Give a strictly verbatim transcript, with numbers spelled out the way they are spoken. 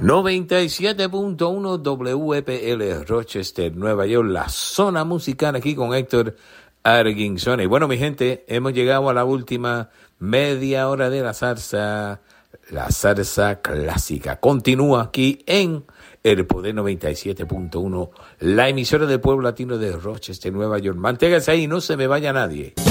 noventa y siete punto uno W P L Rochester, Nueva York, la zona musical aquí con Héctor Arguinzona. Y bueno, mi gente, hemos llegado a la última media hora de la salsa, la salsa clásica. Continúa aquí en El Poder noventa y siete punto uno, la emisora del pueblo latino de Rochester, Nueva York. Manténgase ahí, no se me vaya nadie.